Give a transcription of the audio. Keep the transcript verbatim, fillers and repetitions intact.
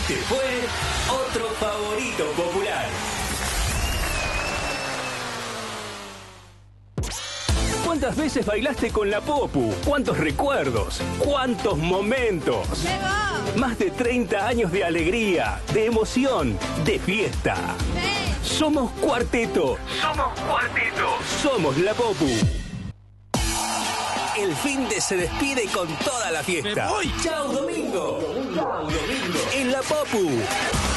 Este fue otro favorito popular. ¿Cuántas veces bailaste con la Popu? ¿Cuántos recuerdos? ¿Cuántos momentos? ¡Llegó! Más de treinta años de alegría, de emoción, de fiesta. ¡Sí! Somos Cuarteto. Somos Cuarteto. Somos la Popu. El fin de se despide con toda la fiesta. ¡Me voy! ¡Chao, domingo! ¡Chao, domingo! En la Popu.